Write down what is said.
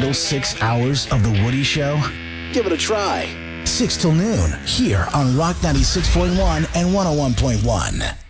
kill 6 hours of The Woody Show? Give it a try. 6 till noon, here on Rock 96.1 and 101.1.